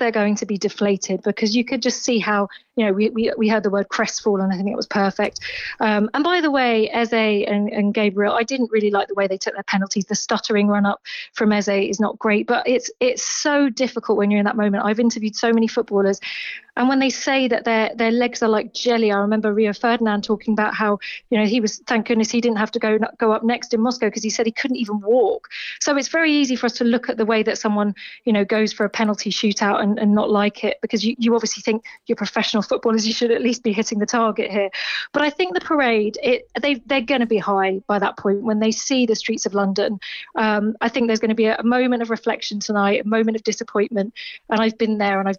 they're going to be deflated, because you could just see how, we heard the word crestfallen. I think it was perfect. And by the way, Eze and Gabriel, I didn't really like the way they took their penalties. The stuttering run up from Eze is not great, but it's so difficult when you're in that moment. I've interviewed so many footballers, and when they say that their legs are like jelly, I remember Rio Ferdinand talking about how, he was, thank goodness he didn't have to go up next in Moscow, because he said he couldn't even walk. So it's very easy for us to look at the way that someone, goes for a penalty shootout and not like it, because you obviously think you're professional footballers, you should at least be hitting the target here. But I think the parade, they're going to be high by that point when they see the streets of London. I think there's going to be a moment of reflection tonight, a moment of disappointment. And I've been there, and